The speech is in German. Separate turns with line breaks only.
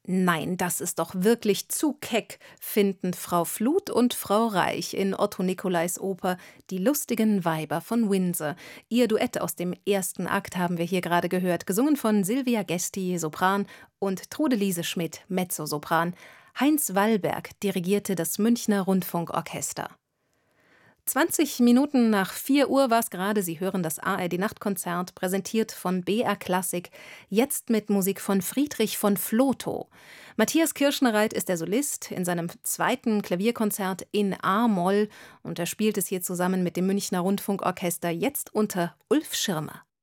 Nein, das ist doch wirklich zu keck, finden Frau Fluth und Frau Reich in Otto Nicolais Oper Die lustigen Weiber von Windsor. Ihr Duett aus dem ersten Akt haben wir hier gerade gehört, gesungen von Silvia Gesti, Sopran, und Trude-Liese Schmidt, Mezzosopran. Heinz Wallberg dirigierte das Münchner Rundfunkorchester. 20 Minuten nach 4 Uhr war es gerade. Sie hören das ARD-Nachtkonzert, präsentiert von BR Klassik, jetzt mit Musik von Friedrich von Flotow. Matthias Kirschnereit ist der Solist in seinem zweiten Klavierkonzert in A-Moll und er spielt es hier zusammen mit dem Münchner Rundfunkorchester, jetzt unter Ulf Schirmer.